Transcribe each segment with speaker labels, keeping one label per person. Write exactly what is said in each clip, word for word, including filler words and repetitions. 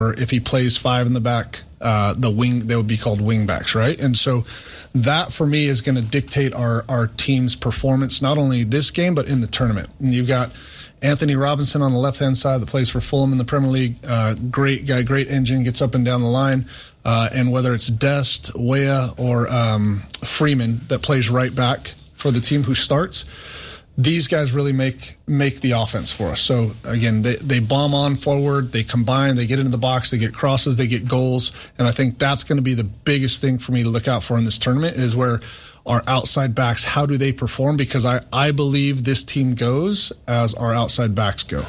Speaker 1: or if he plays five in the back, uh, the wing, they would be called wing backs, right? And so that for me is going to dictate our, our team's performance, not only this game, but in the tournament. And you've got Anthony Robinson on the left-hand side that plays for Fulham in the Premier League. Uh, great guy, great engine, gets up and down the line. Uh, and whether it's Dest, Weah, or um, Freeman that plays right back for the team who starts, these guys really make make the offense for us. So, again, they, they bomb on forward, they combine, they get into the box, they get crosses, they get goals. And I think that's going to be the biggest thing for me to look out for in this tournament is where our outside backs, how do they perform? Because I, I believe this team goes as our outside backs go.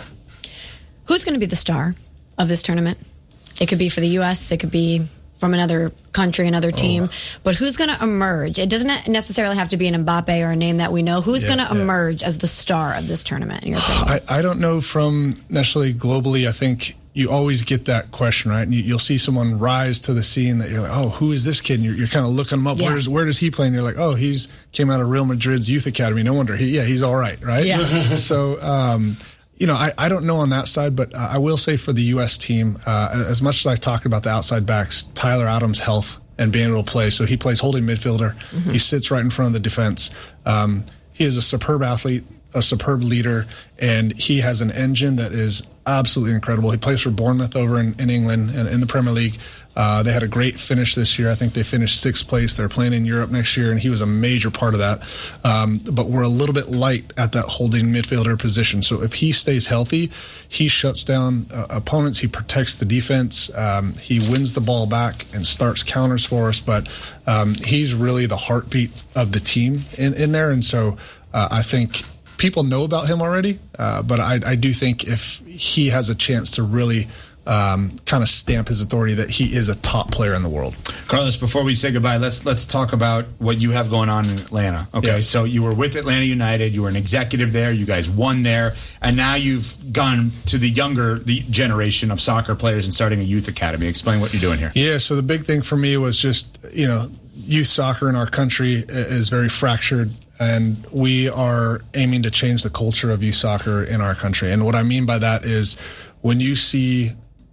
Speaker 2: Who's going to be the star of this tournament? It could be for the U S, it could be from another country, another team. Oh. But who's going to emerge? It doesn't necessarily have to be an Mbappe or a name that we know. Who's yeah, going to yeah. emerge as the star of this tournament, in your opinion?
Speaker 1: I, I don't know from necessarily globally. I think you always get that question, right? And you, you'll see someone rise to the scene that you're like, oh, who is this kid? And you're, you're kind of looking him up. Yeah. Where, does, where does he play? And you're like, oh, he's came out of Real Madrid's youth academy. No wonder. He, yeah, he's all right, right?
Speaker 2: Yeah.
Speaker 1: so, um, you know, I, I don't know on that side, but uh, I will say for the U S team, uh, as much as I talked about the outside backs, Tyler Adams' health and being able to play. So he plays holding midfielder. Mm-hmm. He sits right in front of the defense. Um, he is a superb athlete, a superb leader, and he has an engine that is absolutely incredible. He plays for Bournemouth over in, in England and in the Premier League. Uh, they had a great finish this year. I think they finished sixth place. They're playing in Europe next year, and he was a major part of that. Um, but we're a little bit light at that holding midfielder position. So if he stays healthy, he shuts down uh, opponents. He protects the defense. Um, he wins the ball back and starts counters for us. But um, he's really the heartbeat of the team in, in there. And so uh, I think people know about him already, uh, but I, I do think if he has a chance to really um, kind of stamp his authority that he is a top player in the world.
Speaker 3: Carlos, before we say goodbye, let's let's talk about what you have going on in Atlanta. Okay, yeah. So you were with Atlanta United, you were an executive there, you guys won there, and now you've gone to the younger the generation of soccer players and starting a youth academy. Explain what you're doing here.
Speaker 1: Yeah, so the big thing for me was just, you know, youth soccer in our country is very fractured. And we are aiming to change the culture of youth soccer in our country. And what I mean by that is when you see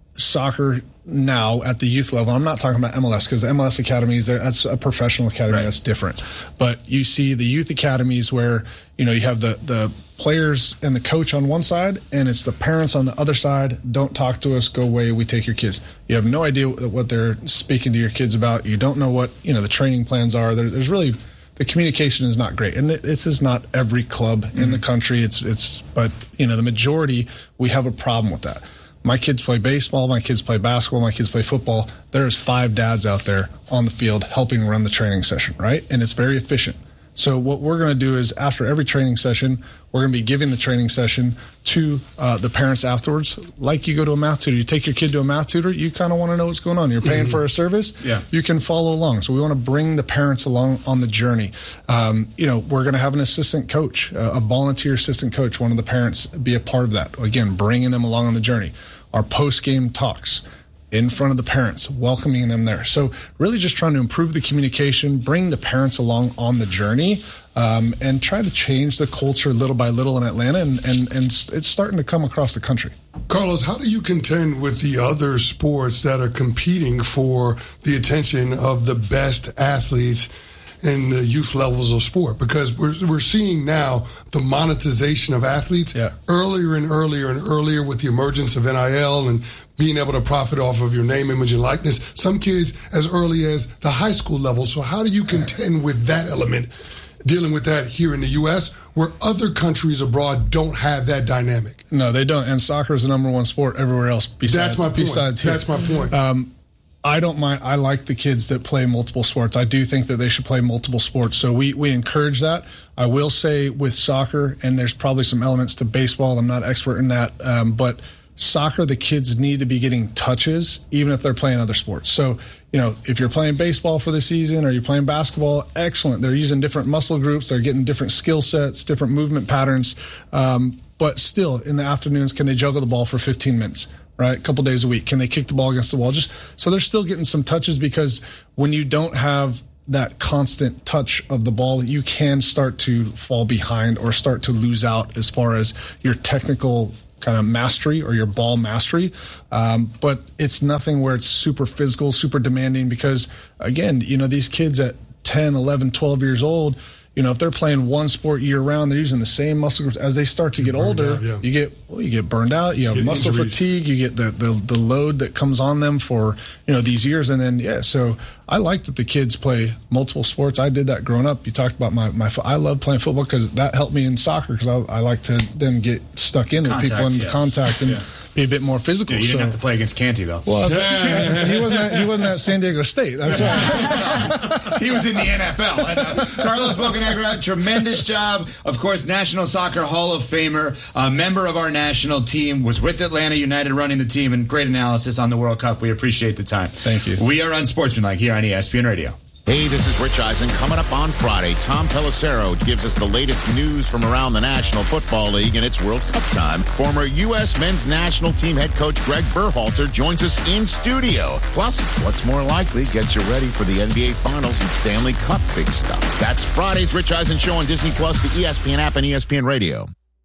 Speaker 1: soccer now at the youth level, I'm not talking about M L S because M L S academies, that's a professional academy, right. That's different. But you see the youth academies where, you know, you have the, the players and the coach on one side and it's the parents on the other side. Don't talk to us, go away, we take your kids. You have no idea what they're speaking to your kids about. You don't know what, you know, the training plans are. There, there's really... The communication is not great, and this is not every club mm-hmm. in the country. It's it's, but you know, the majority, we have a problem with that. My kids play baseball, my kids play basketball, my kids play football. There's five dads out there on the field helping run the training session, right? And it's very efficient. So what we're going to do is after every training session, we're going to be giving the training session to uh, the parents afterwards. Like you go to a math tutor, you take your kid to a math tutor, you kind of want to know what's going on. You're paying mm-hmm. for a service.
Speaker 3: Yeah.
Speaker 1: You can follow along. So we want to bring the parents along on the journey. Um, you know, we're going to have an assistant coach, uh, a volunteer assistant coach, one of the parents be a part of that. Again, bringing them along on the journey. Our post-game talks in front of the parents, welcoming them there. So really just trying to improve the communication, bring the parents along on the journey, um, and try to change the culture little by little in Atlanta, and, and, and it's starting to come across the country.
Speaker 4: Carlos, how do you contend with the other sports that are competing for the attention of the best athletes in the youth levels of sport? Because we're we're seeing now the monetization of athletes
Speaker 1: yeah.
Speaker 4: earlier and earlier and earlier with the emergence of N I L and being able to profit off of your name, image, and likeness. Some kids as early as the high school level. So how do you contend with that element, dealing with that here in the U S, where other countries abroad don't have that dynamic?
Speaker 1: No, they don't. And soccer is the number one sport everywhere else besides,
Speaker 4: That's my point.
Speaker 1: besides here.
Speaker 4: That's my point.
Speaker 1: Um, I don't mind. I like the kids that play multiple sports. I do think that they should play multiple sports. So we, we encourage that. I will say with soccer, and there's probably some elements to baseball. I'm not expert in that. Um, but soccer, the kids need to be getting touches, even if they're playing other sports. So, you know, if you're playing baseball for the season or you're playing basketball, excellent. They're using different muscle groups. They're getting different skill sets, different movement patterns. Um, but still, in the afternoons, can they juggle the ball for fifteen minutes? Right, a couple days a week. Can they kick the ball against the wall? Just so they're still getting some touches, because when you don't have that constant touch of the ball, you can start to fall behind or start to lose out as far as your technical kind of mastery or your ball mastery. Um, but it's nothing where it's super physical, super demanding, because again, you know, these kids at ten, eleven, twelve years old, you know, if they're playing one sport year round, they're using the same muscle groups. As they start to get older, out, yeah. you get well, you get burned out. You have get muscle injuries. fatigue. You get the, the the load that comes on them for, you know, these years. And then yeah, so I like that the kids play multiple sports. I did that growing up. You talked about my my. I love playing football because that helped me in soccer, because I, I like to then get stuck in contact, with people and yeah. contact and. Yeah. Be a bit more physical.
Speaker 3: Yeah, you didn't
Speaker 1: so.
Speaker 3: have to play against Canty, though.
Speaker 1: Well, yeah. he wasn't. At, he wasn't at San Diego State. That's right.
Speaker 3: He was in the N F L. And, uh, Carlos Bocanegra, tremendous job. Of course, National Soccer Hall of Famer, a member of our national team, was with Atlanta United running the team, and great analysis on the World Cup. We appreciate the time.
Speaker 1: Thank you.
Speaker 3: We are Unsportsmanlike here on E S P N Radio.
Speaker 5: Hey, this is Rich Eisen. Coming up on Friday, Tom Pelissero gives us the latest news from around the National Football League and it's World Cup time. Former U S men's national team head coach Greg Berhalter joins us in studio. Plus, what's more likely gets you ready for the N B A Finals and Stanley Cup big stuff. That's Friday's Rich Eisen Show on Disney Plus, the E S P N app, and E S P N Radio.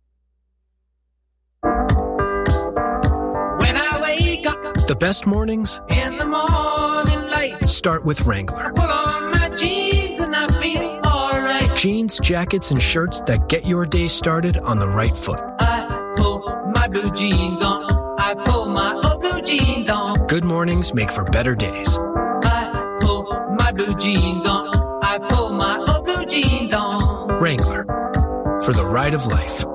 Speaker 6: When I wake up,
Speaker 7: the best mornings
Speaker 6: in the morning light,
Speaker 7: start with Wrangler.
Speaker 6: Pull on my jeans and I feel all right.
Speaker 7: Jeans, jackets, and shirts that get your day started on the right foot.
Speaker 6: I pull my blue jeans on. I pull my old blue jeans on.
Speaker 7: Good mornings make for better days.
Speaker 6: I pull my blue jeans on. I pull my old blue jeans on.
Speaker 7: Wrangler, for the ride of life.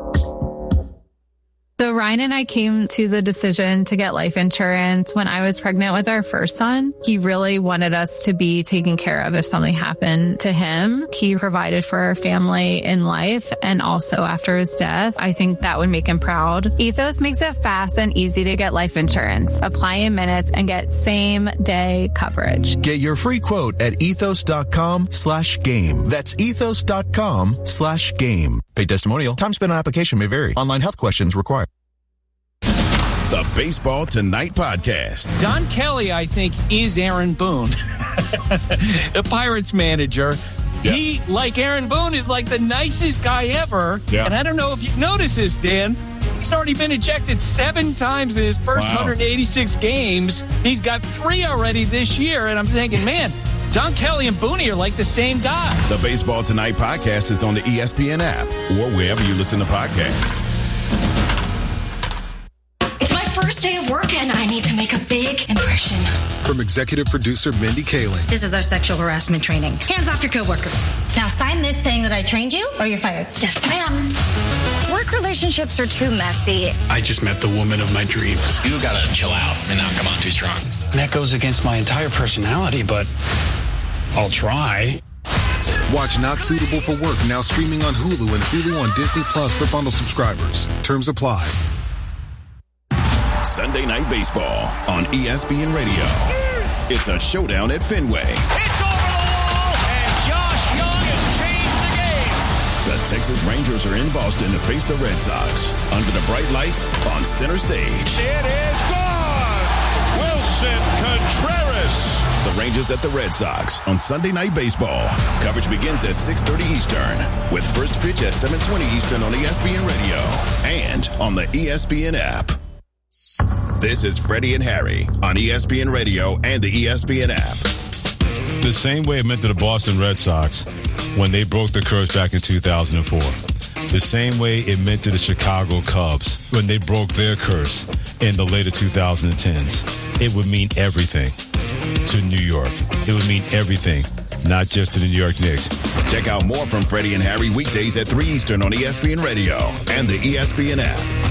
Speaker 8: So Ryan and I came to the decision to get life insurance when I was pregnant with our first son. He really wanted us to be taken care of if something happened to him. He provided for our family in life and also after his death. I think that would make him proud. Ethos makes it fast and easy to get life insurance. Apply in minutes and get same day coverage.
Speaker 9: Get your free quote at ethos.com slash game. That's ethos.com slash game. Paid testimonial. Time spent on application may vary. Online health questions required.
Speaker 10: The Baseball Tonight podcast.
Speaker 11: Don Kelly, I think, is Aaron Boone, the Pirates manager. Yeah. He, like Aaron Boone, is like the nicest guy ever. Yeah. And I don't know if you've noticed this, Dan. He's already been ejected seven times in his first wow. one hundred eighty-six games. He's got three already this year. And I'm thinking, man, Don Kelly and Booney are like the same guy.
Speaker 10: The Baseball Tonight podcast is on the E S P N app or wherever you listen to podcasts.
Speaker 12: First day of work and I need to make a big impression.
Speaker 13: From executive producer Mindy Kaling.
Speaker 14: This is our sexual harassment training. Hands off your coworkers. Now sign this saying that I trained you or you're fired.
Speaker 12: Yes, ma'am.
Speaker 14: Work relationships are too messy.
Speaker 15: I just met the woman of my dreams.
Speaker 16: You gotta chill out and not come on too strong.
Speaker 15: That goes against my entire personality, but I'll try.
Speaker 13: Watch Not Suitable for Work now streaming on Hulu and Hulu on Disney Plus for bundle subscribers. Terms apply.
Speaker 10: Sunday Night Baseball on E S P N Radio. It's a showdown at Fenway.
Speaker 17: It's over the wall, and Josh Young has changed the game.
Speaker 10: The Texas Rangers are in Boston to face the Red Sox under the bright lights on center stage.
Speaker 17: It is gone. Wilson Contreras.
Speaker 10: The Rangers at the Red Sox on Sunday Night Baseball. Coverage begins at six thirty Eastern with first pitch at seven twenty Eastern on E S P N Radio and on the E S P N app. This is Freddie and Harry on E S P N Radio and the E S P N app.
Speaker 18: The same way it meant to the Boston Red Sox when they broke the curse back in two thousand four. The same way it meant to the Chicago Cubs when they broke their curse in the later twenty tens. It would mean everything to New York. It would mean everything, not just to the New York Knicks.
Speaker 10: Check out more from Freddie and Harry weekdays at three Eastern on E S P N Radio and the E S P N app.